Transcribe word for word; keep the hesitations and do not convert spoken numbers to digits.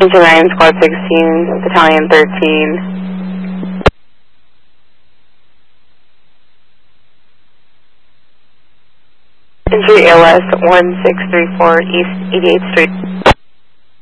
nine, Squad sixteen, Battalion thirteen. Entry A L S one six three four East eighty-eighth Street.